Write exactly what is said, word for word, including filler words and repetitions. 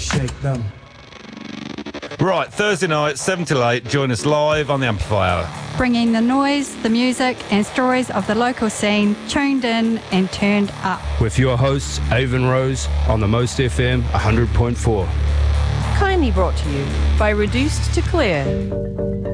shake them. Right, Thursday night, seven till eight, join us live on the Amplifier. Bringing the noise, the music and stories of the local scene, tuned in and turned up. With your hosts, Avon Rose, on the Most F M one hundred point four. Kindly brought to you by Reduced to Clear.